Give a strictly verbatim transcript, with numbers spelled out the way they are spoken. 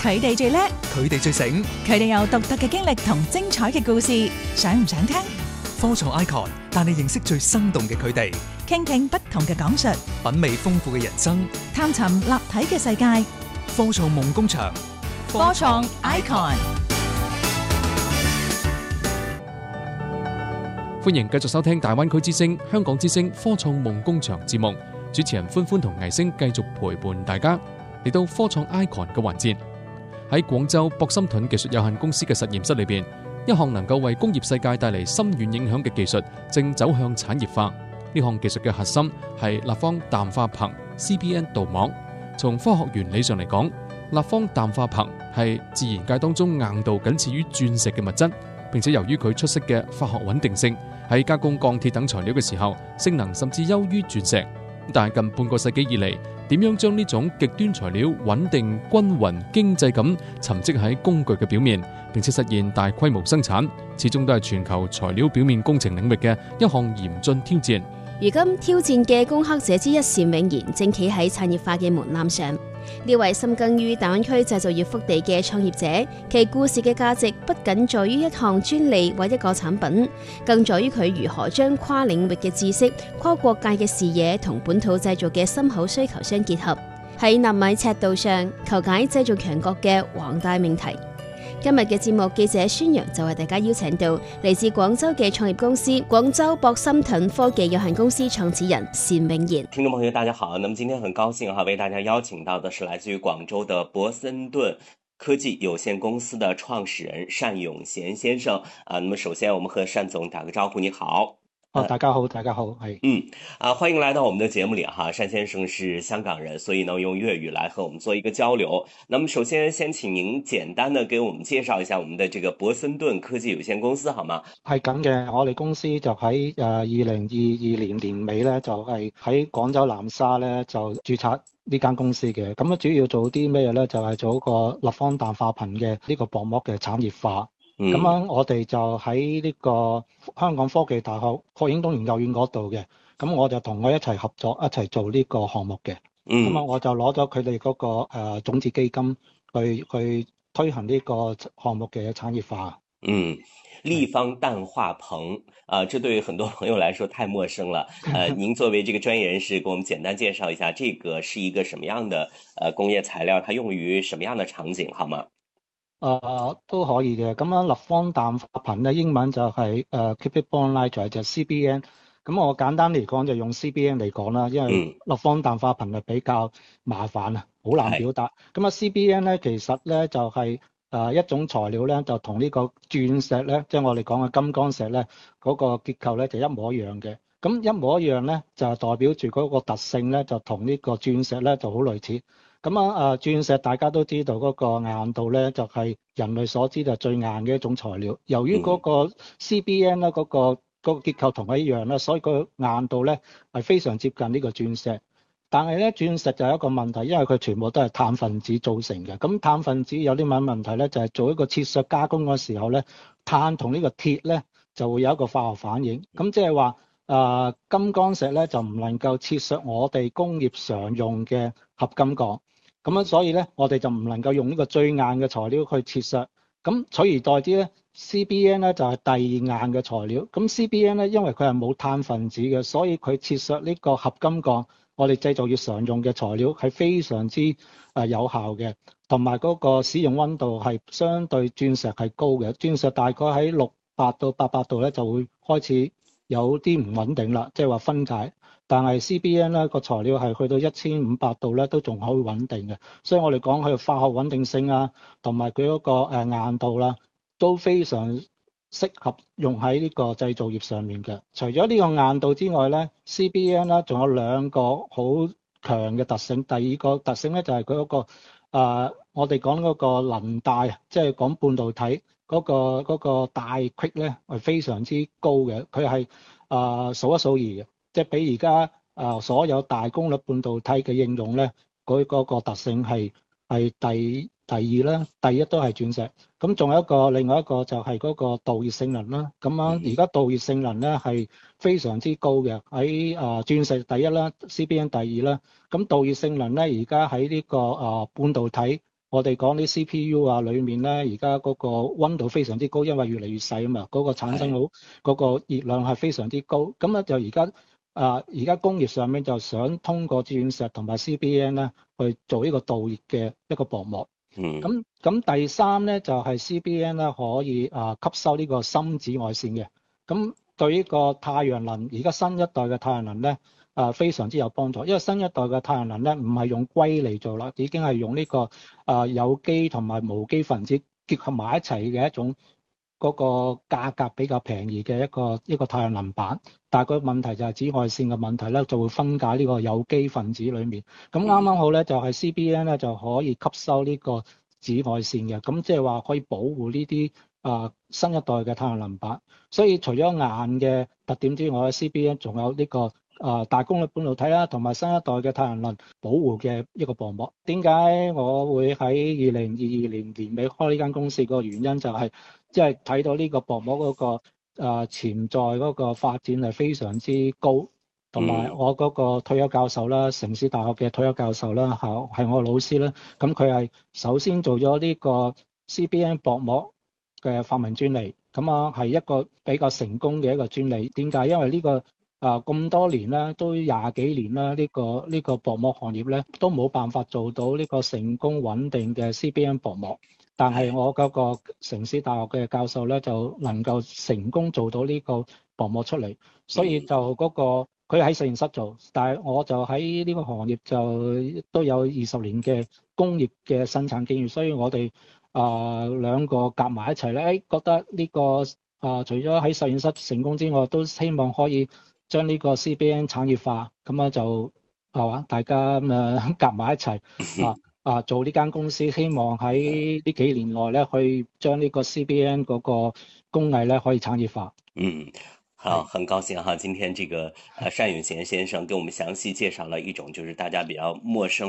佢哋最叻， 佢哋最醒， 佢哋有獨特嘅經歷同精彩嘅故事，想唔想聽？ 科創 Icon 帶你認識最生動嘅佢哋， 傾聽不同嘅講述， 品味豐富嘅人生， 探尋立體嘅世界。 科創夢工場， 科創 Icon。 歡迎繼續收聽大灣區之聲、香港之聲科創夢工場節目，主持人歡歡同藝星繼續陪伴大家嚟到科創 Icon 嘅環節。喺廣州博森盾技術有限公司嘅實驗室裏邊，一項能夠為工業世界帶嚟深遠影響嘅技術正走向產業化。呢項技術嘅核心係立方氮化硼 C B N 鍍膜。從科學原理上嚟講，立方氮化硼係自然界當中硬度僅次於鑽石嘅物質，並且由於佢出色嘅化學穩定性，喺加工鋼鐵等材料嘅時候，性能甚至優於鑽石。但係近半個世紀以嚟，點樣將呢種極端材料穩定、均勻、經濟咁沉積喺工具嘅表面，並且實現大規模生產，始終都係全球材料表面工程領域嘅一項嚴峻挑戰。 如今挑戰嘅攻克者之一單永賢正企喺產業化嘅門檻上。呢位深耕於大灣區製造業腹地嘅創業者，其故事嘅價值不僅在於一項專利或一個產品，更在於佢如何將跨領域嘅知識、跨國界嘅視野同本土製造嘅深厚需求相結合，喺納米尺度上求解製造強國嘅宏大命題。今日嘅節目記者宣揚就為大家邀請到嚟自廣州嘅創業公司廣州博森盾科技有限公司創始人單永賢。 聽眾朋友大家好，那麼今天很高興哈，為大家邀請到的是來自於廣州的博森盾科技有限公司的創始人單永賢先生啊。那麼首先我們和單總打個招呼，你好。 哦，大家好，大家好，係， 嗯，啊，歡迎來到我們的節目裏哈。單先生是香港人，所以呢用粵語來和我們做一個交流。那麼首先先請您簡單的給我們介紹一下我們的這個博森盾科技有限公司，好嗎？ 係咁嘅，我哋公司就喺誒二零二二年年尾咧，就係喺廣州南沙咧就註冊呢間公司嘅。咁啊主要做啲咩咧？就係做一個立方氮化硼嘅呢個薄膜嘅產業化。咁樣、嗯、我哋就喺呢個香港科技大學霍英東研究院嗰度嘅，咁我就同佢一齊合作，一齊做呢個項目嘅。咁啊、嗯，我就攞咗佢哋嗰個誒、呃、種子基金去去推行呢個項目嘅產業化。 嗯，立方氮化硼啊，這對於很多朋友來說太陌生了。呃，您作為這個專業人士，給我們簡單介紹一下，這個是一個什麼樣的呃工業材料，它用於什麼樣的場景，好嗎？ 誒、呃、都可以嘅，咁樣立方氮化硼咧，英文就係、是、誒、呃、Cubic Bond Nitride 就 C B N。咁我簡單嚟講就用 C B N 嚟講啦，因為立方氮化硼係比較麻煩啊，好難表達。咁啊、嗯、C B N 咧其實咧就係、是、誒、呃、一種材料咧，就同呢個鑽石咧，即、就、係、是、我哋講嘅金剛石咧，嗰、那個結構咧就一模一樣嘅。咁一模一樣咧，就係代表住嗰個特性咧，就同呢個鑽石咧就好類似。咁啊，誒鑽石大家都知道嗰個硬度咧，就係人類所知就最硬嘅一種材料。由於嗰個 C B N 咧，嗰個嗰個結構同佢一樣啦，所以個硬度咧係非常接近呢個鑽石。但係咧，鑽石就有一個問題，因為佢全部都係碳分子造成嘅。咁碳分子有啲乜問題咧？就係做一個切削加工嗰時候咧，碳同呢個鐵咧就會有一個化學反應。咁即係話誒金剛石咧就唔能夠切削我哋工業常用嘅合金鋼。咁樣所以咧，我哋就唔能夠用呢個最硬嘅材料去切削。咁取而代之咧 ，C B N 咧就係第二硬嘅材料。咁 C B N 咧，因為佢係冇碳分子嘅，所以佢切削呢個合金鋼，我哋製造業常用嘅材料係非常之誒有效嘅，同埋嗰個使用溫度係相對鑽石係高嘅。鑽石大概喺六百到八百度咧就會開始有啲唔穩定啦，即係話分解。但係 C B N 咧個材料係去到一千五百度咧都仲可以穩定嘅，所以我哋講佢化學穩定性啊，同埋佢嗰個誒硬度啦，都非常適合用喺呢個製造業上面嘅。除咗呢個硬度之外咧 ，C B N 咧仲有兩個好強嘅特性。第二個特性咧就係佢嗰個誒、呃，我哋講嗰個能帶，即係講半導體嗰、嗰個嗰、嗰個帶隙咧係非常之高嘅，佢係誒數一數二嘅。即係比而家誒所有大功率半導體嘅應用咧，佢嗰個特性係係第第二啦，第一都係鑽石。咁仲有一個另外一個就係嗰個導熱性能啦。咁樣而家導熱性能咧係非常之高嘅，喺誒鑽石第一啦 ，C B N 第二啦。咁導熱性能咧而家喺呢個誒半導體我哋講啲 C P U 啊，裡面咧而家嗰個溫度非常之高，因為越嚟越細啊嘛，嗰、嗰個產生好嗰個熱量係非常之高。咁咧就而家啊，而家工業上面就想通過鑽石同埋 C B N 咧去做呢個導熱嘅一個薄膜。 嗯。 咁咁第三咧就係、是、C B N 咧可以啊吸收呢個深紫外線嘅。咁對呢個太陽能，而家新一代嘅太陽能咧。啊，非常之有幫助，因為新一代嘅太陽能咧，唔係用硅嚟做啦，已經係用呢、這個啊有機同埋無機分子結合埋一齊嘅一種嗰個價格比較便宜嘅一個一個太陽能板。但係個問題就係紫外線嘅問題咧，就會分解呢個有機分子裡面。咁啱啱好咧，就係、是、C B N 咧就可以吸收呢個紫外線嘅，咁即係話可以保護呢啲啊新一代嘅太陽能板。所以除咗硬嘅特點之外 ，C B N 仲有呢、這個。啊，大功率半導體啦，同埋新一代嘅太陽能保護嘅一個薄膜。點解我會喺二零二二年年尾開呢間公司？個原因就係即係睇到呢個薄膜嗰、那個啊潛在嗰個發展係非常之高，同埋我嗰個退休教授啦，城市大學嘅退休教授啦，係係我老師啦。咁佢係首先做咗呢個 C B N 薄膜嘅發明專利，咁啊係一個比較成功嘅一個專利。點解？因為呢、這個啊咁多年啦，都廿幾年啦，呢、這個呢、這個薄膜行業咧都冇辦法做到呢個成功穩定嘅 C B N 薄膜。但係我嗰個城市大學嘅教授咧就能夠成功做到呢個薄膜出嚟，所以就嗰、那個佢喺實驗室做，但係我就喺呢個行業就都有二十年嘅工業嘅生產經驗，所以我哋啊兩個夾埋一齊咧，誒覺得呢、這個啊除咗喺實驗室成功之外，都希望可以將呢個 C B N 產業化，咁啊就係嘛，大家咁啊夾埋一齊啊啊做呢間公司，希望喺呢幾年內咧，可以將呢個 C B N 嗰個工藝咧可以產業化。 嗯，好，很高興哈，今天這個呃單永賢先生給我們詳細介紹了一種就是大家比較陌生。